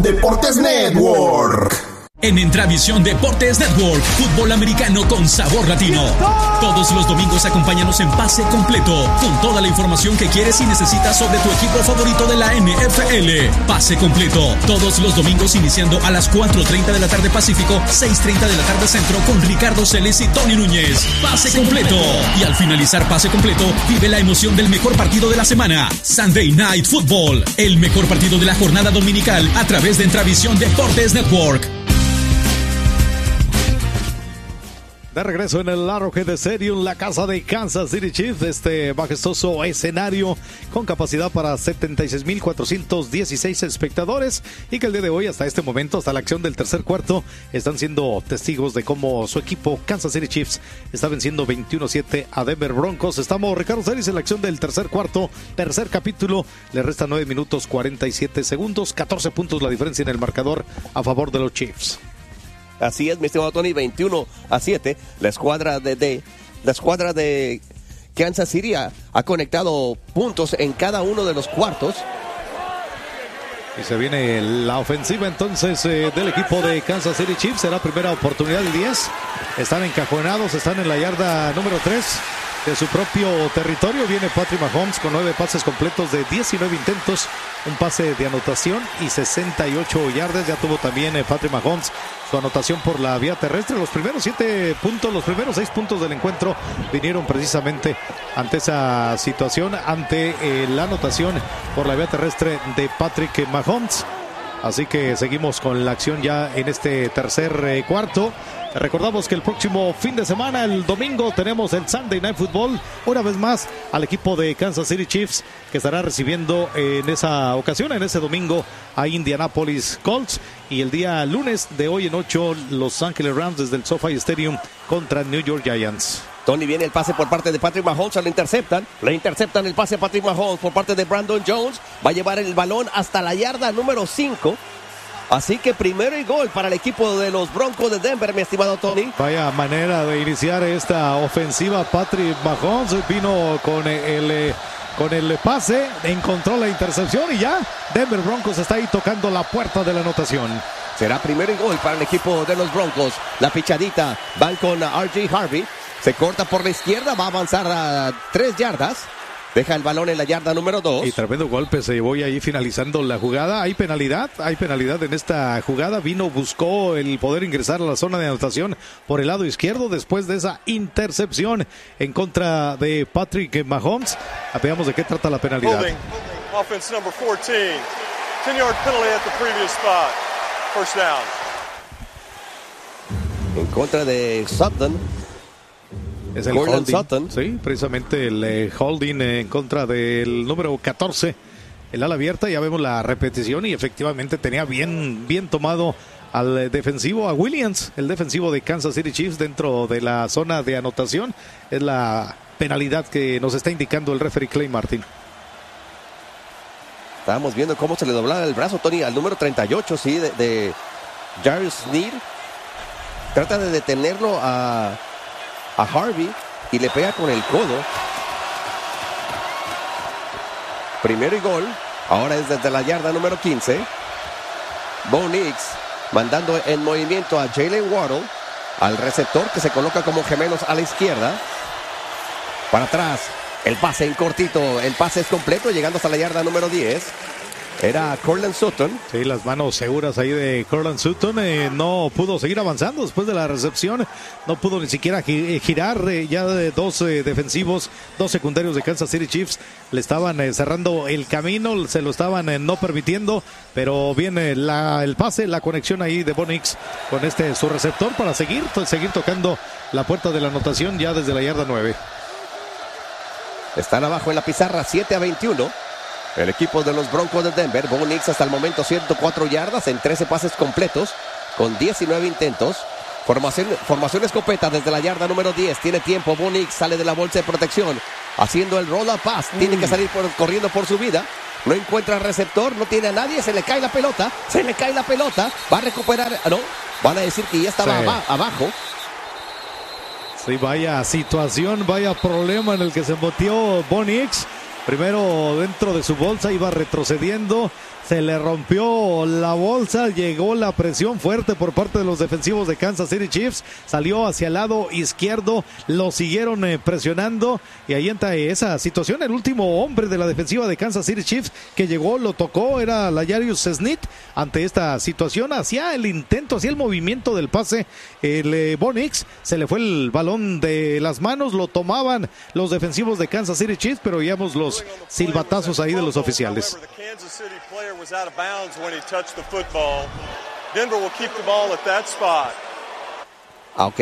Deportes Network. En Entravisión Deportes Network, fútbol americano con sabor latino. Todos los domingos acompáñanos en Pase Completo, con toda la información que quieres y necesitas sobre tu equipo favorito de la NFL. Pase Completo, todos los domingos iniciando a las 4:30 de la tarde Pacífico, 6:30 de la tarde Centro, con Ricardo Celes y Tony Núñez. Pase Completo. Y al finalizar Pase Completo, vive la emoción del mejor partido de la semana. Sunday Night Football, el mejor partido de la jornada dominical a través de Entravisión Deportes Network. De regreso en el Arrowhead Stadium, la casa de Kansas City Chiefs, este majestuoso escenario con capacidad para 76,416 espectadores, y que el día de hoy, hasta este momento, hasta la acción del tercer cuarto, están siendo testigos de cómo su equipo Kansas City Chiefs está venciendo 21-7 a Denver Broncos. Estamos Ricardo Celis en la acción del tercer cuarto, tercer capítulo, le restan 9 minutos 47 segundos, 14 puntos la diferencia en el marcador a favor de los Chiefs. Así es, mi estimado Tony, 21-7. La escuadra de Kansas City ha conectado puntos en cada uno de los cuartos. Y se viene la ofensiva entonces del equipo de Kansas City Chiefs. Será primera oportunidad de 10. Están encajonados, están en la yarda número 3 de su propio territorio. Viene Patrick Mahomes con 9 pases completos de 19 intentos, un pase de anotación y 68 yardas. Ya tuvo también Patrick Mahomes su anotación por la vía terrestre. Los primeros 7 puntos, los primeros 6 puntos del encuentro vinieron precisamente ante esa situación, ante la anotación por la vía terrestre de Patrick Mahomes. Así que seguimos con la acción ya en este tercer cuarto. Recordamos que el próximo fin de semana, el domingo, tenemos el Sunday Night Football. Una vez más al equipo de Kansas City Chiefs, que estará recibiendo en esa ocasión, en ese domingo, a Indianapolis Colts. Y el día lunes de hoy en 8, Los Ángeles Rams desde el SoFi Stadium contra New York Giants. Tony, viene el pase por parte de Patrick Mahomes, le interceptan el pase a Patrick Mahomes por parte de Brandon Jones. Va a llevar el balón hasta la yarda número 5. Así que primero y gol para el equipo de los Broncos de Denver, mi estimado Tony. Vaya manera de iniciar esta ofensiva. Patrick Mahomes vino con el pase, encontró la intercepción y ya Denver Broncos está ahí tocando la puerta de la anotación. Será primero y gol para el equipo de los Broncos. La pichadita, van con R.J. Harvey. Se corta por la izquierda, va a avanzar a 3 yardas. Deja el balón en la yarda número 2. Y tremendo golpe se llevó ahí finalizando la jugada. Hay penalidad en esta jugada. Buscó el poder ingresar a la zona de anotación por el lado izquierdo después de esa intercepción en contra de Patrick Mahomes. Veamos de qué trata la penalidad. Offense number 14. 10-yard penalty at the previous spot. First down. En contra de Sutton. Es el Gordon holding, Sutton. Sí, precisamente el holding en contra del número 14, el ala abierta. Ya vemos la repetición y efectivamente tenía bien tomado al defensivo, a Williams, el defensivo de Kansas City Chiefs, dentro de la zona de anotación. Es la penalidad que nos está indicando el referee Clay Martin. Estábamos viendo cómo se le doblaba el brazo, Tony, al número 38, sí, de Jarvis Sneed. Trata de detenerlo a Harvey y le pega con el codo. Primero y gol. Ahora es desde la yarda número 15. Bo Nix mandando en movimiento a Jalen Waddle, al receptor que se coloca como gemelos a la izquierda. Para atrás, el pase en cortito. El pase es completo, llegando hasta la yarda número 10. Era Courtland Sutton. Sí, las manos seguras ahí de Courtland Sutton. No pudo seguir avanzando después de la recepción. No pudo ni siquiera girar. Ya de dos defensivos, dos secundarios de Kansas City Chiefs le estaban cerrando el camino. Se lo estaban no permitiendo. Pero viene el pase, la conexión ahí de Bo Nix con su receptor para seguir tocando la puerta de la anotación ya desde la yarda 9. Están abajo en la pizarra, 7-21. El equipo de los Broncos de Denver. Bo Nix hasta el momento 104 yardas en 13 pases completos con 19 intentos. Formación escopeta desde la yarda número 10. Tiene tiempo. Bo Nix sale de la bolsa de protección haciendo el roll-up pass. Tiene que salir corriendo por su vida. No encuentra receptor, no tiene a nadie. Se le cae la pelota. Va a recuperar. No, van a decir que ya estaba abajo. Sí, vaya situación, vaya problema en el que se metió Bo Nix. Primero dentro de su bolsa, iba retrocediendo, se le rompió la bolsa, llegó la presión fuerte por parte de los defensivos de Kansas City Chiefs, salió hacia el lado izquierdo, lo siguieron presionando y ahí entra esa situación. El último hombre de la defensiva de Kansas City Chiefs que llegó, lo tocó, era L'Jarius Sneed. Ante esta situación, hacía el intento, hacía el movimiento del pase, el Bo Nix, se le fue el balón de las manos, lo tomaban los defensivos de Kansas City Chiefs, pero veíamos los silbatazos ahí de los oficiales. Ok,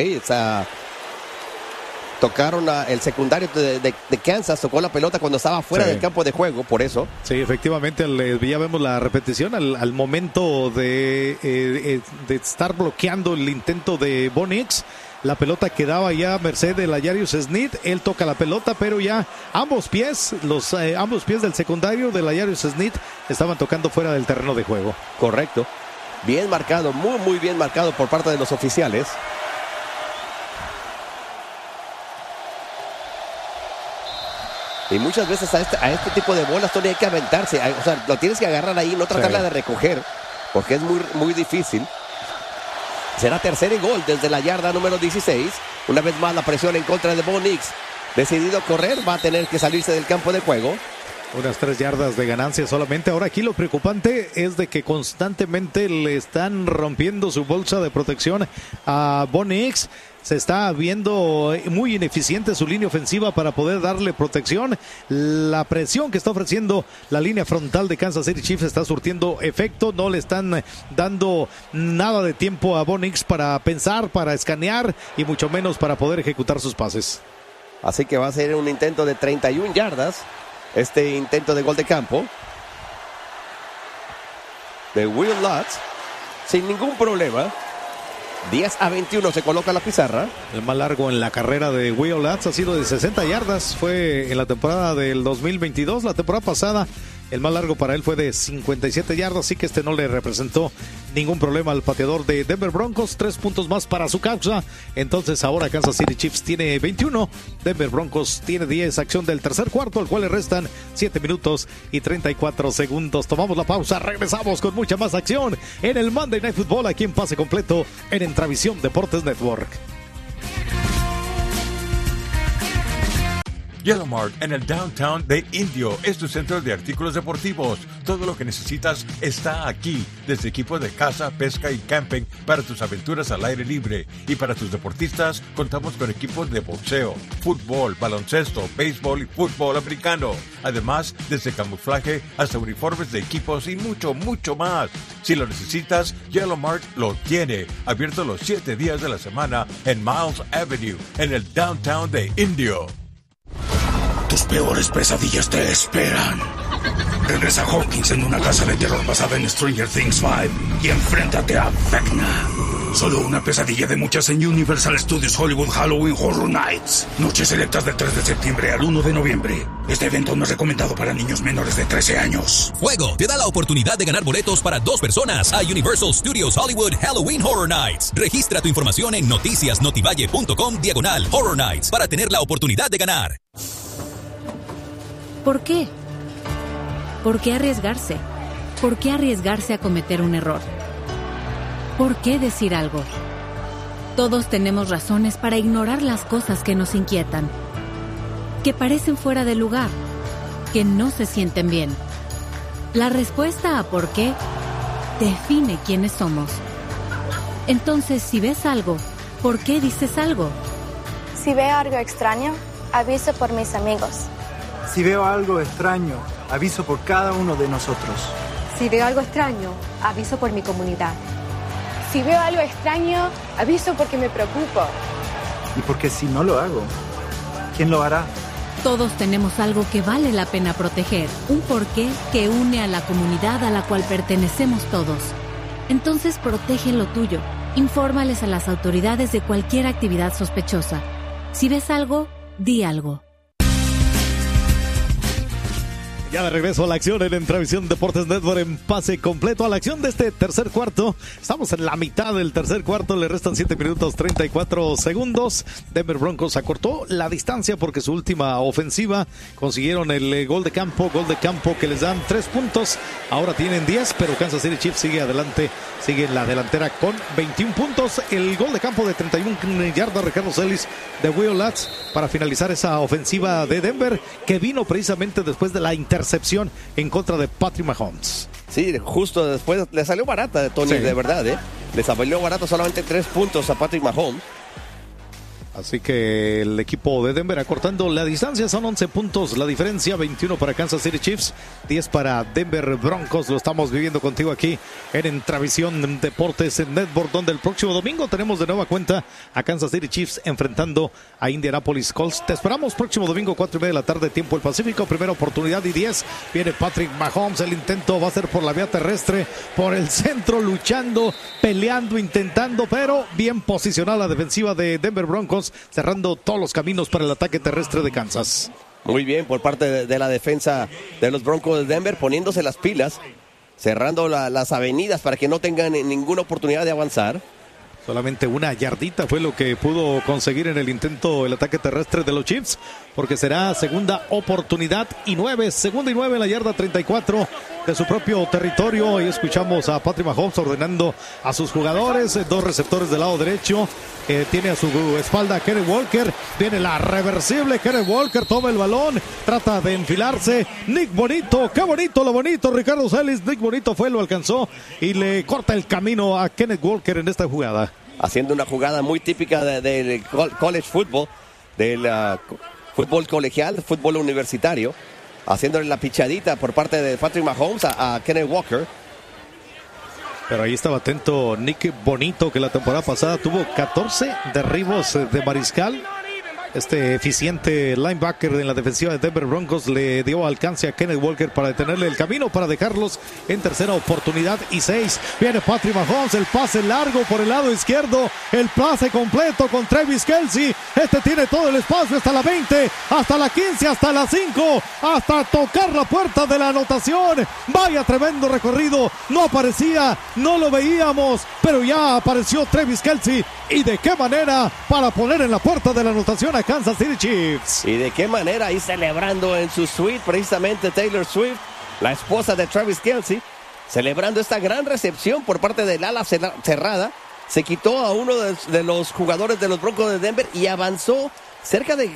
tocaron el secundario de Kansas, tocó la pelota cuando estaba fuera del campo de juego, por eso. Sí, efectivamente, ya vemos la repetición al momento de estar bloqueando el intento de Bo Nix. La pelota quedaba ya a merced de L'Jarius Sneed. Él toca la pelota, pero ya ambos pies del secundario de L'Jarius Sneed estaban tocando fuera del terreno de juego. Correcto. Bien marcado, muy bien marcado por parte de los oficiales. Y muchas veces a este tipo de bolas Tony, hay que aventarse. O sea, lo tienes que agarrar ahí, no tratarla de recoger, porque es muy difícil. Será tercer y gol desde la yarda número 16. Una vez más la presión en contra de Bo Nix. Decidido a correr, va a tener que salirse del campo de juego. Unas 3 yardas de ganancia solamente. Ahora aquí lo preocupante es de que constantemente le están rompiendo su bolsa de protección a Bo Nix. Se está viendo muy ineficiente su línea ofensiva para poder darle protección. La presión que está ofreciendo la línea frontal de Kansas City Chiefs está surtiendo efecto. No le están dando nada de tiempo a Bo Nix para pensar, para escanear y mucho menos para poder ejecutar sus pases. Así que va a ser un intento de 31 yardas. Este intento de gol de campo de Will Lutz sin ningún problema. 10-21 se coloca la pizarra. El más largo en la carrera de Will Lutz ha sido de 60 yardas. Fue en la temporada del 2022. La temporada pasada el más largo para él fue de 57 yardas. Así que este no le representó ningún problema al pateador de Denver Broncos. 3 puntos más para su causa. Entonces ahora Kansas City Chiefs tiene 21. Denver Broncos tiene 10. Acción del tercer cuarto, al cual le restan 7 minutos y 34 segundos. Tomamos la pausa. Regresamos con mucha más acción en el Monday Night Football aquí en Pase Completo en Entravisión Deportes Network. Yellow Mart en el downtown de Indio es tu centro de artículos deportivos. Todo lo que necesitas está aquí, desde equipos de caza, pesca y camping para tus aventuras al aire libre. Y para tus deportistas contamos con equipos de boxeo, fútbol, baloncesto, béisbol y fútbol americano. Además, desde camuflaje hasta uniformes de equipos y mucho más. Si lo necesitas, Yellow Mart lo tiene. Abierto los 7 días de la semana en Miles Avenue, en el downtown de Indio. Tus peores pesadillas te esperan. Regresa Hawkins en una casa de terror basada en Stranger Things 5 y enfréntate a Vecna. Solo una pesadilla de muchas en Universal Studios Hollywood Halloween Horror Nights. Noches selectas del 3 de septiembre al 1 de noviembre. Este evento no es recomendado para niños menores de 13 años. Fuego te da la oportunidad de ganar boletos para 2 personas a Universal Studios Hollywood Halloween Horror Nights. Registra tu información en noticiasnotivalle.com/Horror Nights para tener la oportunidad de ganar. ¿Por qué? ¿Por qué arriesgarse? ¿Por qué arriesgarse a cometer un error? ¿Por qué decir algo? Todos tenemos razones para ignorar las cosas que nos inquietan, que parecen fuera de lugar, que no se sienten bien. La respuesta a por qué define quiénes somos. Entonces, si ves algo, ¿por qué dices algo? Si veo algo extraño, aviso por mis amigos. Si veo algo extraño, aviso por cada uno de nosotros. Si veo algo extraño, aviso por mi comunidad. Si veo algo extraño, aviso porque me preocupo. Y porque si no lo hago, ¿quién lo hará? Todos tenemos algo que vale la pena proteger, un porqué que une a la comunidad a la cual pertenecemos todos. Entonces protege lo tuyo. Infórmales a las autoridades de cualquier actividad sospechosa. Si ves algo, di algo. Ya de regreso a la acción en Entravisión Deportes Network en pase completo a la acción de este tercer cuarto. Estamos en la mitad del tercer cuarto, le restan 7 minutos 34 segundos. Denver Broncos acortó la distancia porque su última ofensiva consiguieron el gol de campo que les dan 3 puntos. Ahora tienen 10, pero Kansas City Chiefs sigue adelante, sigue en la delantera con 21 puntos. El gol de campo de 31 yardas, Ricardo Celis de Will Lutz para finalizar esa ofensiva de Denver, que vino precisamente después de la intercepción en contra de Patrick Mahomes. Sí, justo después le salió barata de Tony, sí. De verdad, le salió barato solamente 3 puntos a Patrick Mahomes. Así que el equipo de Denver acortando la distancia, son 11 puntos la diferencia, 21 para Kansas City Chiefs, 10 para Denver Broncos. Lo estamos viviendo contigo aquí en Entravisión Deportes en Network, donde el próximo domingo tenemos de nueva cuenta a Kansas City Chiefs enfrentando a Indianapolis Colts. Te esperamos próximo domingo, 4:30 de la tarde, tiempo del Pacífico. Primera oportunidad y 10. Viene Patrick Mahomes. El intento va a ser por la vía terrestre, por el centro, luchando, peleando, intentando, pero bien posicionada la defensiva de Denver Broncos, cerrando todos los caminos para el ataque terrestre de Kansas. Muy bien por parte de la defensa de los Broncos de Denver, poniéndose las pilas, cerrando las avenidas para que no tengan ninguna oportunidad de avanzar. Solamente una yardita fue lo que pudo conseguir en el intento el ataque terrestre de los Chiefs, porque será segunda oportunidad y 9, segunda y 9 en la yarda 34 de su propio territorio. Y escuchamos a Patrick Mahomes ordenando a sus jugadores, 2 receptores del lado derecho, tiene a su espalda a Kenneth Walker, viene la reversible, Kenneth Walker toma el balón, trata de enfilarse, Nick Bonito, qué bonito lo bonito, Ricardo Celis, Nick Bonito lo alcanzó y le corta el camino a Kenneth Walker en esta jugada. Haciendo una jugada muy típica del college football, del fútbol colegial, fútbol universitario, haciéndole la pichadita por parte de Patrick Mahomes a Kenneth Walker. Pero ahí estaba atento Nick Bonito, que la temporada pasada tuvo 14 derribos de mariscal. Este eficiente linebacker en la defensiva de Denver Broncos le dio alcance a Kenneth Walker para detenerle el camino, para dejarlos en tercera oportunidad y 6. Viene Patrick Mahomes, el pase largo por el lado izquierdo, el pase completo con Travis Kelce. Este tiene todo el espacio hasta la 20, hasta la 15, hasta la 5, hasta tocar la puerta de la anotación. Vaya tremendo recorrido, no aparecía, no lo veíamos, pero ya apareció Travis Kelce. Y de qué manera para poner en la puerta de la anotación a Kansas City Chiefs. Y de qué manera ahí celebrando en su suite, precisamente Taylor Swift, la esposa de Travis Kelce, celebrando esta gran recepción por parte del ala cerrada. Se quitó a uno de los jugadores de los Broncos de Denver y avanzó cerca de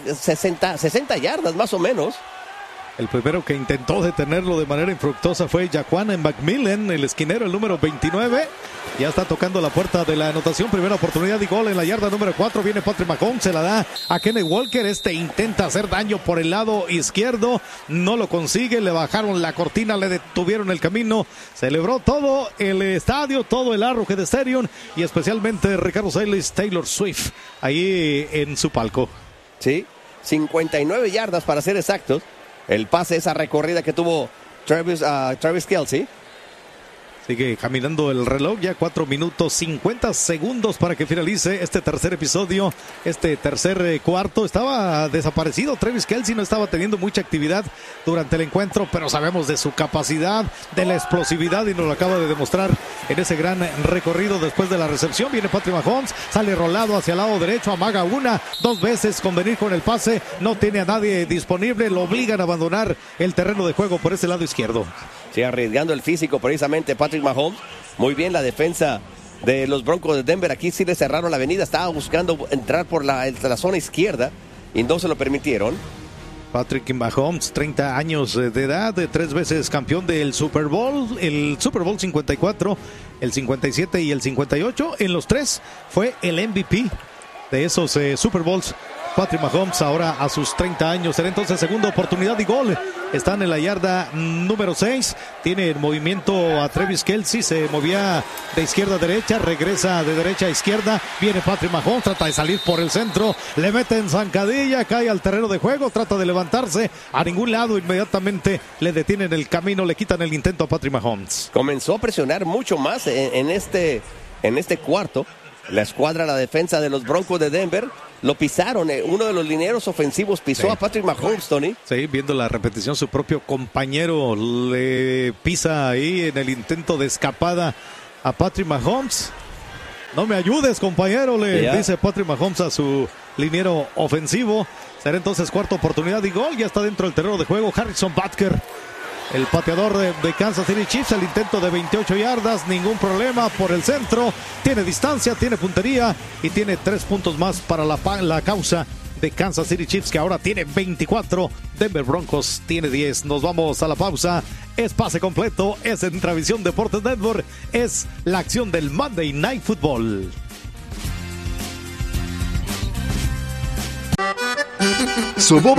60 yardas más o menos. El primero que intentó detenerlo de manera infructuosa fue Jaquan McMillan, el esquinero, el número 29. Ya está tocando la puerta de la anotación. Primera oportunidad y gol en la yarda número 4. Viene Patrick Mahomes, se la da a Kenneth Walker. Este intenta hacer daño por el lado izquierdo. No lo consigue. Le bajaron la cortina, le detuvieron el camino. Celebró todo el estadio, todo el Arrowhead Stadium y especialmente Ricardo Celis, Taylor Swift, ahí en su palco. Sí, 59 yardas para ser exactos. El pase, esa recorrida que tuvo Travis Kelce. Sigue caminando el reloj, ya 4 minutos 50 segundos para que finalice este tercer episodio, este tercer cuarto. Estaba desaparecido Travis Kelce, no estaba teniendo mucha actividad durante el encuentro, pero sabemos de su capacidad, de la explosividad y nos lo acaba de demostrar en ese gran recorrido después de la recepción. Viene Patrick Mahomes, sale rolado hacia el lado derecho, amaga 1, 2 veces con venir con el pase, no tiene a nadie disponible, lo obligan a abandonar el terreno de juego por ese lado izquierdo. Sí, arriesgando el físico precisamente Patrick Mahomes. Muy bien la defensa de los Broncos de Denver. Aquí sí le cerraron la avenida. Estaba buscando entrar por la zona izquierda y no se lo permitieron. Patrick Mahomes, 30 años de edad, 3 veces campeón del Super Bowl, el Super Bowl 54, el 57 y el 58. En los 3 fue el MVP de esos Super Bowls. Patrick Mahomes ahora a sus 30 años. Será entonces segunda oportunidad y gol. Están en la yarda número 6. Tiene el movimiento a Travis Kelce. Se movía de izquierda a derecha. Regresa de derecha a izquierda. Viene Patrick Mahomes. Trata de salir por el centro. Le mete en zancadilla. Cae al terreno de juego. Trata de levantarse. A ningún lado. Inmediatamente le detienen el camino. Le quitan el intento a Patrick Mahomes. Comenzó a presionar mucho más en este cuarto. La escuadra, la defensa de los Broncos de Denver. Lo pisaron, uno de los linieros ofensivos pisó a Patrick Mahomes, Tony. Sí, viendo la repetición, su propio compañero le pisa ahí en el intento de escapada a Patrick Mahomes. No me ayudes, compañero, le dice Patrick Mahomes a su liniero ofensivo. Será entonces cuarta oportunidad y gol. Ya está dentro del terreno de juego Harrison Butker, el pateador de Kansas City Chiefs. El intento de 28 yardas, ningún problema por el centro. Tiene distancia, tiene puntería y tiene 3 puntos más para la causa de Kansas City Chiefs, que ahora tiene 24. Denver Broncos tiene 10. Nos vamos a la pausa. Es pase completo, es en Travisión Deportes Network, es la acción del Monday Night Football. Soboba